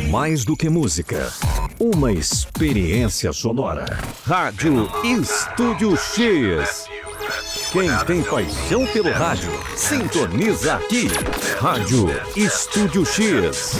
Mais do que música, uma experiência sonora. Rádio Estúdio X. Quem tem paixão pelo rádio, sintoniza aqui. Rádio Estúdio X.